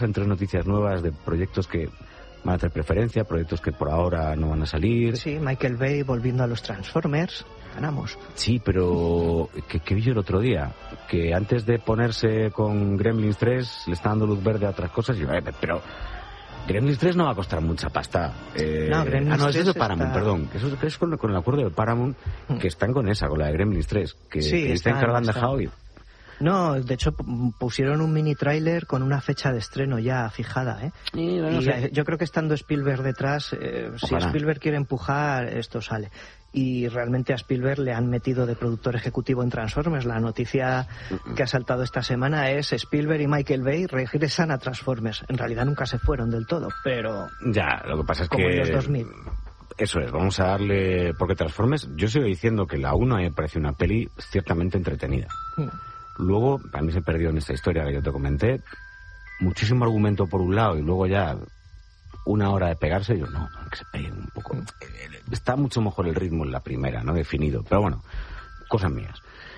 Entre noticias nuevas de proyectos que van a tener preferencia, proyectos que por ahora no van a salir. Sí, Michael Bay volviendo a los Transformers, ganamos. Sí, pero que vi yo el otro día, que antes de ponerse con Gremlins 3 le está dando luz verde a otras cosas, y yo, pero Gremlins 3 no va a costar mucha pasta. No, Gremlins 3 eso es de Paramount, perdón. Eso es con el acuerdo de Paramount, que están con la de Gremlins 3, que dicen que lo han dejado ir. No, de hecho pusieron un mini tráiler con una fecha de estreno ya fijada, ¿eh? Yo creo que estando Spielberg detrás, si Spielberg quiere empujar, esto sale. Y realmente a Spielberg le han metido de productor ejecutivo en Transformers. La noticia que ha saltado esta semana es Spielberg y Michael Bay regresan a Transformers. En realidad nunca se fueron del todo, pero... Ya, lo que pasa es como que... en los 2000. Eso es, vamos a darle... Porque Transformers, yo sigo diciendo que la 1 me parece una peli ciertamente entretenida. Luego, a mí se perdió en esta historia que yo te comenté, muchísimo argumento por un lado y luego ya una hora de pegarse, yo no, que se peguen un poco. Está mucho mejor el ritmo en la primera, ¿no? Definido, pero bueno, cosas mías.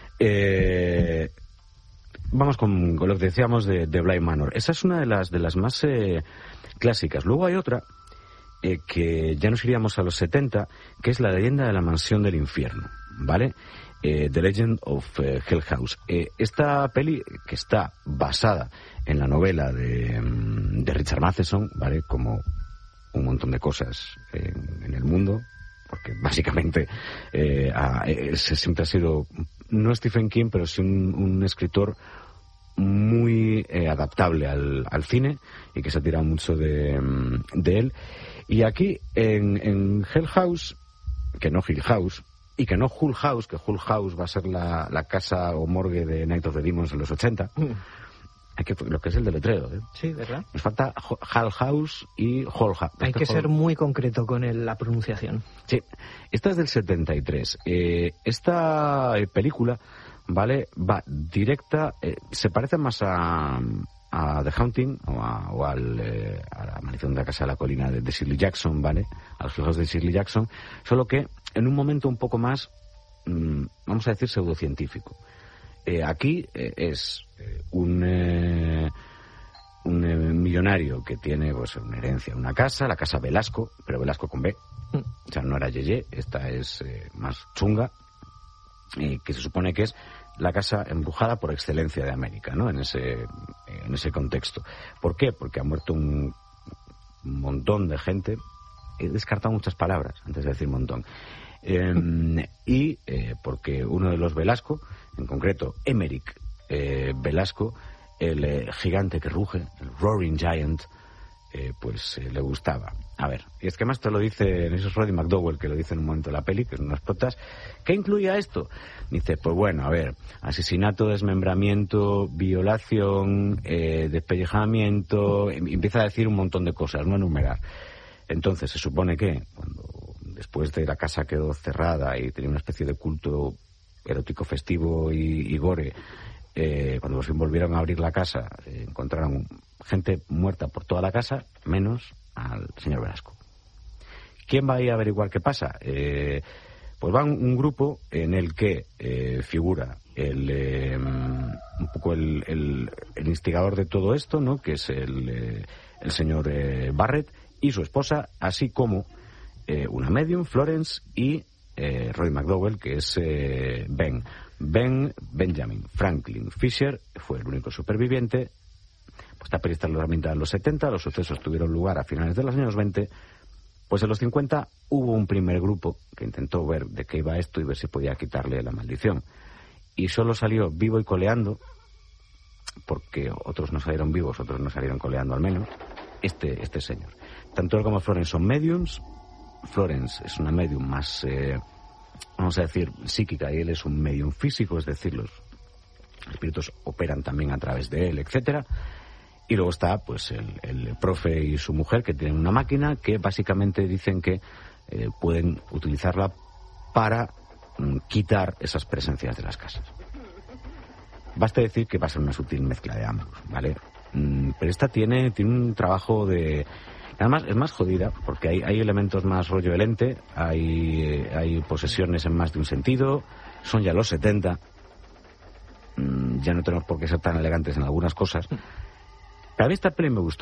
Vamos con lo que decíamos de Bly Manor. Esa es una de las más clásicas. Luego hay otra que ya nos iríamos a los 70, que es La leyenda de la mansión del infierno, ¿vale? The Legend of Hell House. Esta peli, que está basada en la novela de Richard Matheson, ¿vale? Como un montón de cosas en el mundo, porque básicamente siempre ha sido, no Stephen King, pero sí un escritor muy adaptable al cine y que se ha tirado mucho de él. Y aquí en Hell House, que no Hill House, y que no Hull House, que Hull House va a ser la casa o morgue de Night of the Demons en los 80. Lo que es el deletreo, ¿eh? Sí, ¿verdad? Nos falta Hull House y Hull House. Hay que ser muy concreto con la pronunciación. Sí, esta es del 73. Esta película, ¿vale? Va directa, se parece más a The Haunting o a la maldición de la casa de la colina de Shirley Jackson, ¿vale? A los hijos de Shirley Jackson, solo que en un momento un poco más, vamos a decir, pseudocientífico. Aquí es un millonario que tiene pues una herencia, una casa, la casa Velasco, pero Velasco con B, o sea, no era Yeye, esta es más chunga, que se supone que es la casa embrujada por excelencia de América, ¿no? En ese contexto. ¿Por qué? Porque ha muerto un montón de gente. He descartado muchas palabras antes de decir montón. Y porque uno de los Velasco, en concreto Emerick Velasco, el gigante que ruge, el Roaring Giant, pues le gustaba. A ver, y es que más te lo dice, eso es Roddy McDowell que lo dice en un momento de la peli, que son unas protas. ¿Qué incluía esto? Dice, pues bueno, a ver, asesinato, desmembramiento, violación, despellejamiento, empieza a decir un montón de cosas, no enumerar. Entonces se supone que después de la casa quedó cerrada y tenía una especie de culto erótico festivo y gore, cuando los volvieron a abrir la casa, encontraron gente muerta por toda la casa, menos al señor Velasco. ¿Quién va a ir a averiguar qué pasa? Pues va un grupo en el que figura un poco el instigador de todo esto, ¿no? Que es el señor Barrett y su esposa, así como una medium, Florence, y Roddy McDowell, que es Benjamin Franklin Fisher, fue el único superviviente. Pues esta peli está en los 70, los sucesos tuvieron lugar a finales de los años 20, pues en los 50 hubo un primer grupo que intentó ver de qué iba esto y ver si podía quitarle la maldición. Y solo salió vivo y coleando, porque otros no salieron vivos, otros no salieron coleando al menos, este señor. Tanto él como Florence son mediums. Florence es una medium más, vamos a decir, psíquica, y él es un medium físico, es decir, los espíritus operan también a través de él, etcétera. Y luego está pues el profe y su mujer, que tienen una máquina que básicamente dicen que pueden utilizarla para quitar esas presencias de las casas. Basta decir que va a ser una sutil mezcla de ambos, ¿vale? Pero esta tiene un trabajo de... Además es más jodida porque hay elementos más rollo del ente, hay posesiones en más de un sentido, son ya los 70, ya no tenemos por qué ser tan elegantes en algunas cosas. A mí esta peli me gustó.